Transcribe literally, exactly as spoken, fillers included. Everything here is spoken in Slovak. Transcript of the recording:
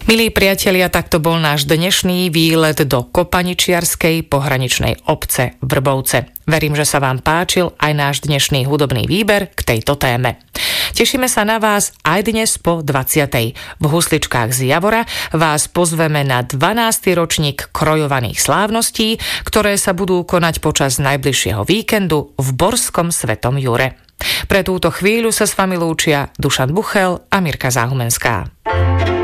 Milí priatelia, takto bol náš dnešný výlet do kopaničiarskej pohraničnej obce Vrbovce. Verím, že sa vám páčil aj náš dnešný hudobný výber k tejto téme. Tešíme sa na vás aj dnes po dvadsiatej V husličkách z Javora vás pozveme na dvanásty ročník krojovaných slávností, ktoré sa budú konať počas najbližšieho víkendu v Borskom Svetom Jure. Pre túto chvíľu sa s vami lúčia Dušan Buchel a Mirka Záhumenská.